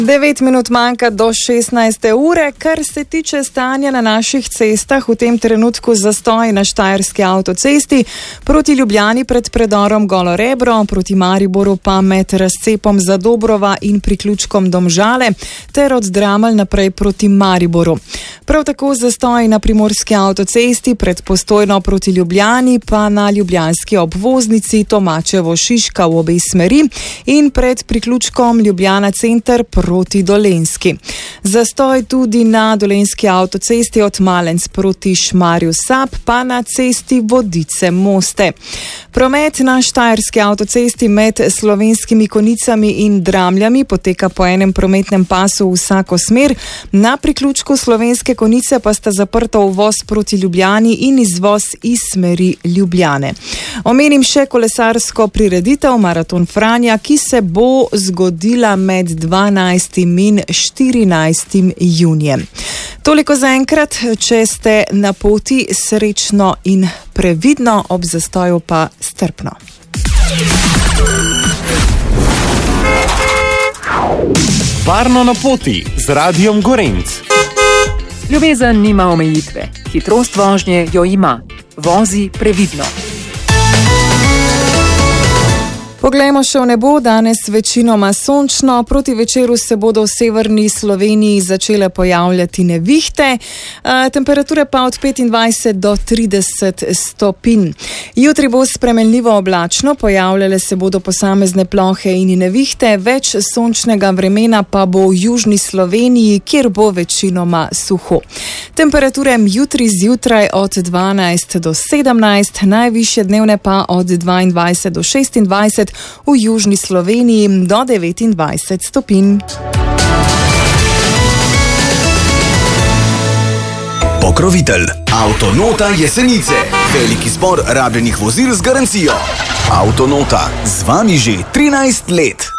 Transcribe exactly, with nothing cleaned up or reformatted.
devet minut manjka do šestnajste ure. Kar se tiče stanja na naših cestah, v tem trenutku zastoj na Štajerski avtocesti proti Ljubljani pred predorom Golo Rebro, proti Mariboru pa med razcepom Zadobrova in priključkom Domžale ter od Dramelj naprej proti Mariboru. Prav tako zastoj na Primorski avtocesti pred Postojno proti Ljubljani pa na ljubljanski obvoznici Tomačevo-Šiška v obe smeri in pred priključkom Ljubljana center proti Dolenjski. Zastoj tudi na Dolenjski avtocesti od Malenc proti Šmarju Sap pa na cesti Vodice-Moste. Promet na Štajerski avtocesti med Slovenskimi Konicami in Dramljami poteka po enem prometnem pasu v vsako smer, na priključku Slovenske Konice pa sta zaprta uvoz proti Ljubljani in izvoz iz smeri Ljubljane. Omenim še kolesarsko prireditev Maraton Franja, ki se bo zgodila med dvanajstim in štirinajstim junijem. Toliko zaenkrat, če ste na poti, srečno in previdno, ob zastoju pa strpno. Varno na poti z Radiom Gorenc. Ljubezen nima omejitve, hitrost vožnje jo ima. Vozi previdno. Poglejmo še v nebo, danes večinoma sončno, proti večeru se bodo v severni Sloveniji začele pojavljati nevihte, temperature pa od petindvajset do trideset stopinj. Jutri bo spremenljivo oblačno, pojavljale se bodo posamezne plohe in nevihte, več sončnega vremena pa bo v južni Sloveniji, kjer bo večinoma suho. Temperature jutri zjutraj od dvanajst do sedemnajst, najvišje dnevne pa od dvaindvajset do šestindvajset, v južni Sloveniji do devetindvajset stopinj. Pokrovitelj Avtonota Jesenice. Veliki zbor rabljenih vozil z garancijo. Avtonota z vami že trinajst let.